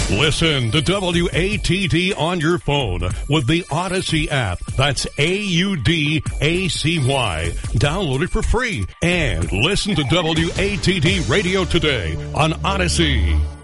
Listen to WATD on your phone with the Odyssey app. That's AUDACY. Download it for free and listen to WATD Radio today on Odyssey.